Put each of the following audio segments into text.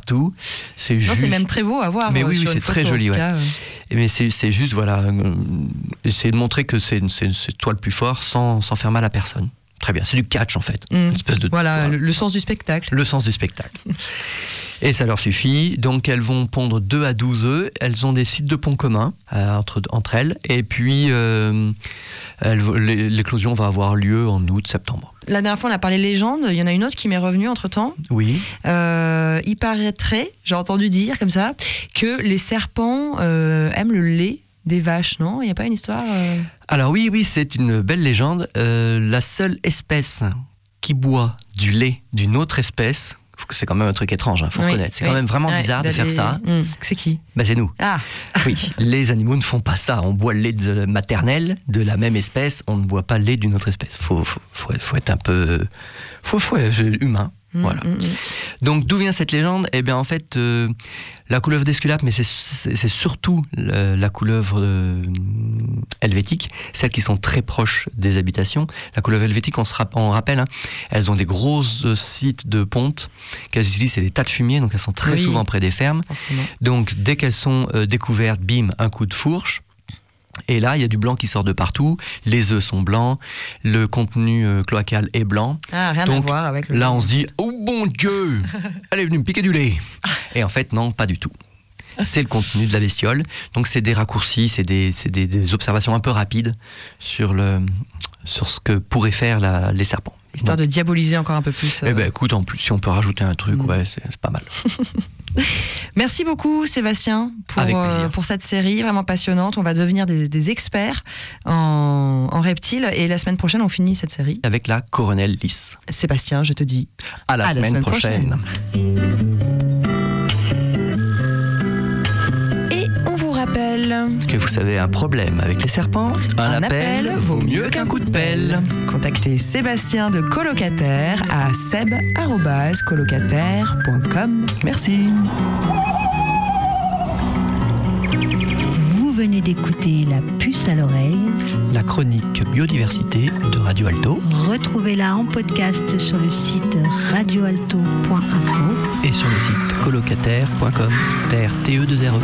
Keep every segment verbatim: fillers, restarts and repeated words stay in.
partout. C'est, juste... c'est même très beau à voir. Mais oui, sur oui, c'est photo, très joli. Ouais. Cas, euh... Mais c'est, c'est juste, voilà, euh, essayer de montrer que c'est, c'est, c'est toi le plus fort sans, sans faire mal à personne. Très bien, c'est du catch en fait. Mmh. Une espèce de, voilà, voilà, le, le sens du spectacle. Le sens du spectacle. Et ça leur suffit. Donc elles vont pondre deux à douze œufs. Elles ont des sites de pont communs euh, entre, entre elles. Et puis euh, elles, l'éclosion va avoir lieu en août, septembre. La dernière fois, on a parlé légende. Il y en a une autre qui m'est revenue entre-temps. Oui. Euh, il paraîtrait, j'ai entendu dire comme ça, que les serpents euh, aiment le lait des vaches, non ? Il n'y a pas une histoire euh... Alors oui, oui, c'est une belle légende. Euh, la seule espèce qui boit du lait d'une autre espèce, c'est quand même un truc étrange, il hein, faut oui, reconnaître. C'est oui. quand même vraiment ouais, bizarre de faire des... ça. Mmh, c'est qui ? Ben, c'est nous. Ah. Oui, les animaux ne font pas ça. On boit le lait de maternel de la même espèce, on ne boit pas le lait d'une autre espèce. Il faut, faut, faut, faut être un peu... faut, faut être humain. Mmh, voilà. Mmh. Donc d'où vient cette légende ? Eh bien en fait, euh, la couleuvre d'Esculape, mais c'est, c'est, c'est surtout la, la couleuvre euh, helvétique, celles qui sont très proches des habitations. La couleuvre helvétique, on se rapp- on rappelle, hein, elles ont des gros euh, sites de ponte qu'elles utilisent, c'est des tas de fumier, donc elles sont très oui, souvent près des fermes. Forcément. Donc dès qu'elles sont euh, découvertes, bim, un coup de fourche. Et là, il y a du blanc qui sort de partout. Les œufs sont blancs, le contenu euh, cloacal est blanc. Ah, rien donc, à voir avec le là, blanc. on se dit, oh bon Dieu, elle est venue me piquer du lait. Et en fait, non, pas du tout. C'est le contenu de la bestiole. Donc, c'est des raccourcis, c'est des, c'est des, des observations un peu rapides sur, le, sur ce que pourraient faire la, les serpents. Histoire donc, de diaboliser encore un peu plus. Euh... Eh ben, écoute, en plus, si on peut rajouter un truc, mmh. ouais, c'est, c'est pas mal. Merci beaucoup Sébastien pour, euh, pour cette série vraiment passionnante. On va devenir des, des experts en, en reptiles et la semaine prochaine on finit cette série avec la Coronelle Lys. Sébastien, je te dis à la, à semaine, la semaine prochaine, prochaine. Et on vous rappelle que vous savez un problème avec les serpents, un, un appel, appel vaut mieux qu'un coup de pelle. Contactez Sébastien de Colocataire à seb arobase colocataire point com. Merci. Vous venez d'écouter La Puce à l'oreille, la chronique biodiversité de Radio Alto. Retrouvez-la en podcast sur le site radio alto point info et sur le site colocataire point com. T R T E deux R E.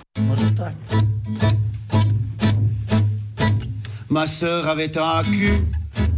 Ma sœur avait un cul